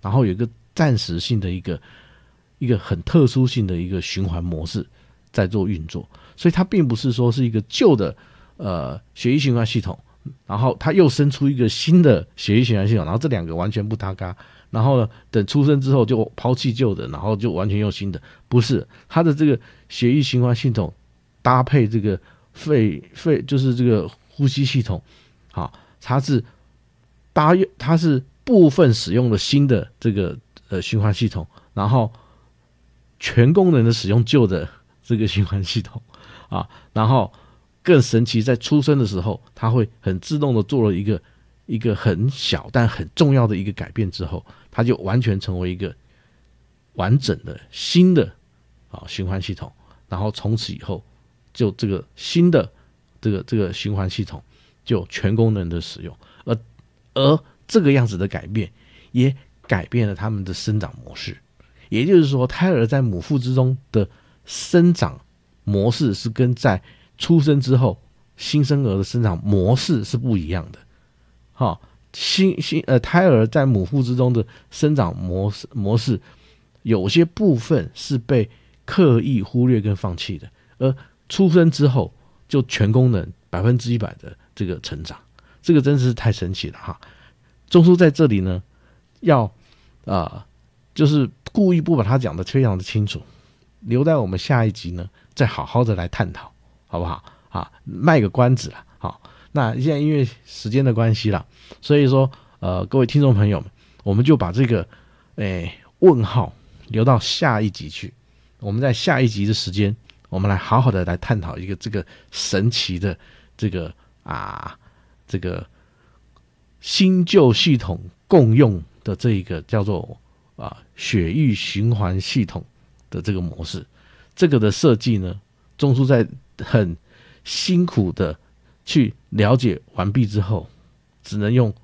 然后有一个暂时性的一个很特殊性的一个循环模式在做运作，所以它并不是说是一个旧的血液循环系统，然后它又生出一个新的血液循环系统，然后这两个完全不搭嘎，然后呢等出生之后就抛弃旧的，然后就完全用新的，不是，它的这个血液循环系统搭配这个肺就是这个呼吸系统，好，它是部分使用了新的这个循环系统，然后全功能的使用旧的这个循环系统啊，然后更神奇，在出生的时候，它会很自动的做了一个很小但很重要的一个改变之后，它就完全成为一个完整的新的循环系统，然后从此以后就这个新的这个循环系统就全功能的使用，而这个样子的改变也改变了他们的生长模式，也就是说，胎儿在母腹之中的生长模式是跟在出生之后新生儿的生长模式是不一样的。好，胎儿在母腹之中的生长模式，有些部分是被刻意忽略跟放弃的，而出生之后就全功能100%的这个成长，这个真是太神奇了哈。中枢在这里呢，要就是故意不把它讲得非常的清楚，留在我们下一集呢再好好的来探讨，好不好？卖个关子啦。好，那现在因为时间的关系啦，所以说各位听众朋友们，我们就把这个问号留到下一集去。我们在下一集的时间，我们来好好的来探讨一个这个神奇的这个新旧系统共用的这一个叫做血液循环系统的这个模式。这个的设计呢，中枢在很辛苦的去了解完毕之后，只能用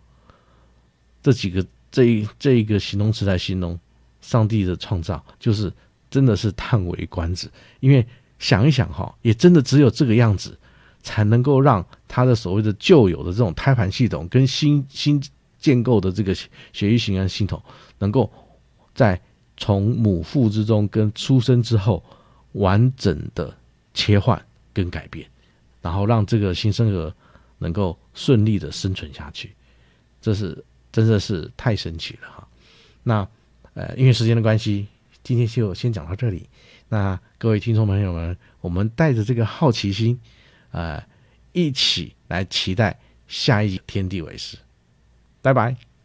这一个形容词来形容上帝的创造，就是真的是叹为观止。因为想一想也真的只有这个样子，才能够让他的所谓的旧有的这种胎盘系统跟新建构的这个血液循环系统，能够在从母腹之中跟出生之后完整的切换跟改变，然后让这个新生儿能够顺利的生存下去，这是真的是太神奇了哈。那因为时间的关系，今天就先讲到这里。那各位听众朋友们，我们带着这个好奇心一起来期待下一集天地为师。拜拜。